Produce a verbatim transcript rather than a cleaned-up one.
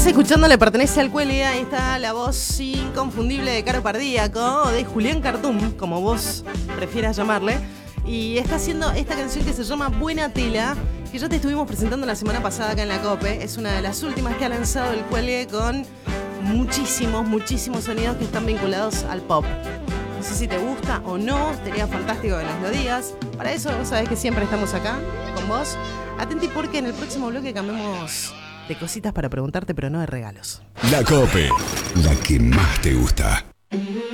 escuchando Le Pertenece al Cuele. Ahí está la voz inconfundible de Caro Pardíaco, o de Julián Cartoon, como vos prefieras llamarle. Y está haciendo esta canción que se llama Buena Tela, que ya te estuvimos presentando la semana pasada acá en la COPE. Es una de las últimas que ha lanzado el Cuele, con muchísimos, muchísimos sonidos que están vinculados al pop. No sé si te gusta o no, sería fantástico que nos lo digas. Para eso, vos sabés que siempre estamos acá con vos. Atenti, porque en el próximo bloque cambiamos de cositas para preguntarte, pero no de regalos. La COPE, la que más te gusta.